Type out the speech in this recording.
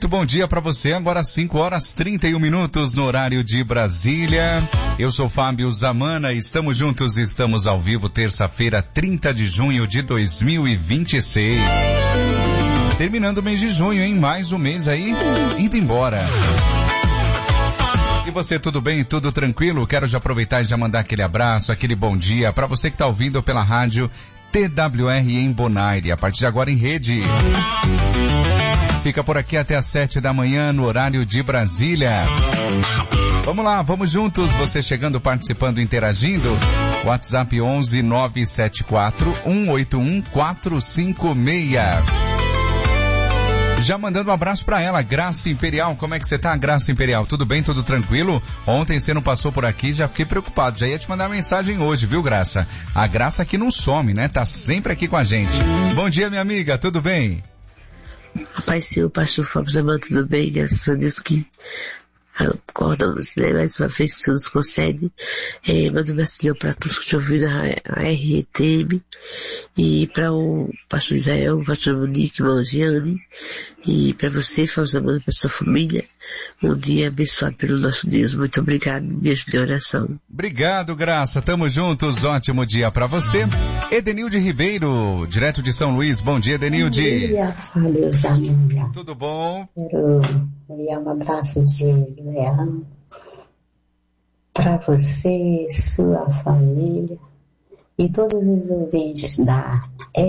Muito bom dia para você, agora 5h31 no horário de Brasília. Eu sou Fábio Zamana, estamos juntos, estamos ao vivo, terça-feira, 30 de junho de 2026. Terminando o mês de junho, hein? Mais um mês aí, indo embora. E você, tudo bem? Tudo tranquilo? Quero já aproveitar e já mandar aquele abraço, aquele bom dia para você que está ouvindo pela rádio TWR em Bonaire, a partir de agora em rede. Fica por aqui até às 7 da manhã no horário de Brasília. Vamos lá, vamos juntos, você chegando, participando, interagindo. WhatsApp 11 974 181 456. Já mandando um abraço pra ela, Graça Imperial. Como é que você tá, Graça Imperial? Tudo bem, tudo tranquilo? Ontem você não passou por aqui, já fiquei preocupado. Já ia te mandar mensagem hoje, viu, Graça? A Graça aqui não some, né? Tá sempre aqui com a gente. Bom dia, minha amiga, tudo bem? Pai Senhor, pastor Fábio Zamana, tudo bem? Graças a Deus que acordamos, né? Mais uma vez que o Senhor nos concede. Mando meu auxílio para todos que estão ouvindo a RTM. E para o pastor Israel, o pastor Monique, irmã Giane. E para você, Fábio Zamana, para sua família. Um dia abençoado pelo nosso Deus. Muito obrigado, me ajude em oração. Obrigado, Graça. Tamo juntos. Ótimo dia para você. Edenilde Ribeiro, direto de São Luís. Bom dia, Edenilde. Bom dia, Fábio Zamana. Tudo bom? Quero enviar um abraço de leão para você, sua família e todos os ouvintes da